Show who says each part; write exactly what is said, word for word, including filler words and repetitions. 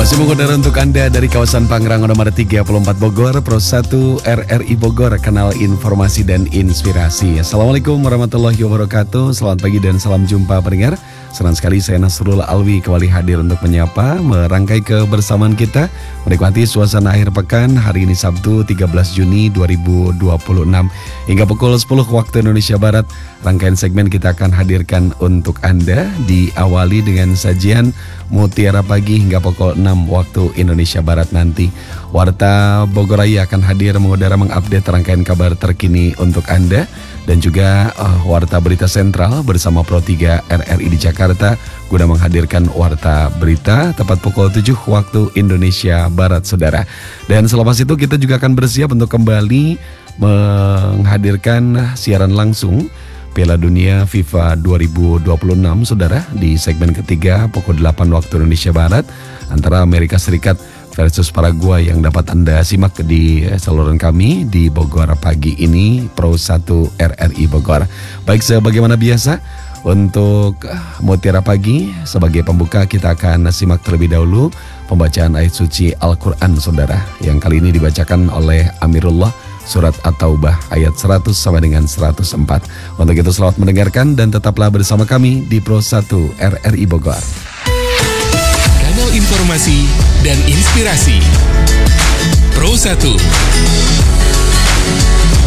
Speaker 1: Masih mengudara untuk Anda dari kawasan Pangrango nomor tiga puluh empat Bogor, Pro satu R R I Bogor, kanal informasi dan inspirasi. Assalamualaikum warahmatullahi wabarakatuh. Selamat pagi dan salam jumpa pendengar. Senang sekali saya Nasrul Alwi kembali hadir untuk menyapa, merangkai kebersamaan kita, menikmati suasana akhir pekan hari ini Sabtu tiga belas Juni dua ribu dua puluh enam. Hingga pukul sepuluh waktu Indonesia Barat, rangkaian segmen kita akan hadirkan untuk Anda, diawali dengan sajian Mutiara Pagi hingga pukul enam waktu Indonesia Barat nanti. Warta Bogor Raya akan hadir mengudara mengupdate rangkaian kabar terkini untuk Anda. Dan juga uh, Warta Berita Sentral bersama Pro tiga R R I di Jakarta guna menghadirkan Warta Berita tepat pukul tujuh waktu Indonesia Barat, saudara. Dan selepas itu kita juga akan bersiap untuk kembali menghadirkan siaran langsung Piala Dunia FIFA dua ribu dua puluh enam, saudara, di segmen ketiga pukul delapan waktu Indonesia Barat antara Amerika Serikat versus Paraguay yang dapat Anda simak di saluran kami di Bogor Pagi ini, Pro satu R R I Bogor. Baik, sebagaimana biasa untuk Mutiara Pagi sebagai pembuka kita akan simak terlebih dahulu pembacaan ayat suci Al-Quran, saudara, yang kali ini dibacakan oleh Amirullah, surat At-Taubah ayat seratus sampai dengan seratus empat. Untuk itu selamat mendengarkan dan tetaplah bersama kami di Pro satu R R I Bogor.
Speaker 2: Kanal informasi dan inspirasi Pro satu.